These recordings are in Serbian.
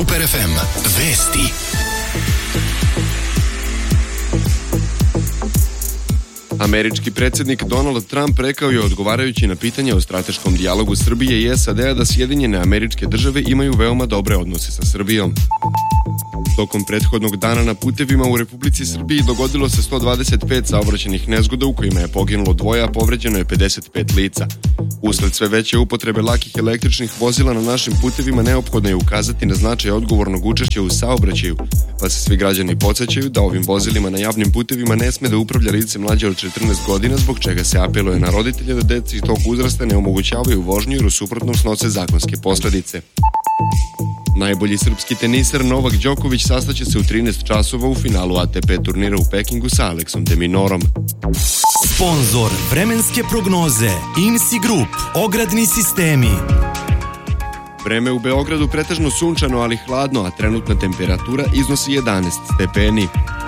Super FM. Vesti. Američki predsjednik Donald Trump rekao je, odgovarajući na pitanje o strateškom dijalogu Srbije i SAD-a, da Sjedinjene Američke Države imaju veoma dobre odnose sa Srbijom. Tokom prethodnog dana na putevima u Republici Srbiji dogodilo se 125 saobraćajnih nezgoda u kojima je poginulo 2, a povređeno je 55 lica. Usled sve veće upotrebe lakih električnih vozila na našim putevima neophodno je ukazati na značaj odgovornog učešća u saobraćaju, pa se svi građani podsećaju da ovim vozilima na javnim putevima ne sme da upravlja lice mlađe od 14 godina, zbog čega se apeluje na roditelje da deci tog uzrasta ne omogućavaju vožnju jer u suprotnom snose zakonske posledice. Najbolji srpski teniser Novak Đoković sastaće se u 13 časova u finalu ATP turnira u Pekingu sa Aleksom de Minorom. Sponzor vremenske prognoze IMSI Group, ogradni sistemi. Vreme u Beogradu pretežno sunčano, ali hladno, a trenutna temperatura iznosi 11 stepeni.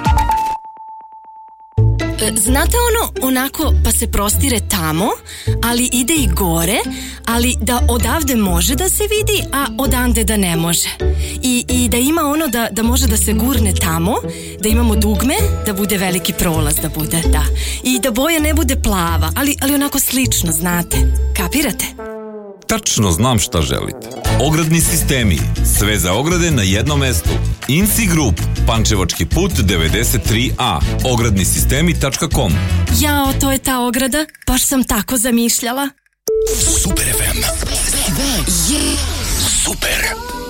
Znate onako pa se prostire tamo, ali ide i gore, ali da odavde može da se vidi, a odande da ne može. I da ima da može da se gurne tamo, da imamo dugme, da bude veliki prolaz, da bude, da. I da boja ne bude plava, ali onako slično, znate. Kapirate? Tačno znam šta želite. Ogradni sistemi. Sve za ograde na jednom mestu. IMSI Group. Pančevački put 93A. Ogradnisistemi.com. Jao, to je ta ograda. Baš sam tako zamišljala. Super FM. Sve je super.